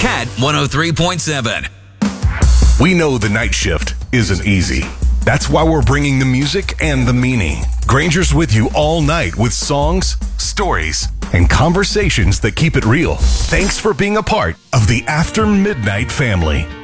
Cat 103.7. We know the night shift isn't easy. That's why we're bringing the music and the meaning. Granger's with you all night with songs, stories, and conversations that keep it real. Thanks for being a part of the After Midnight family.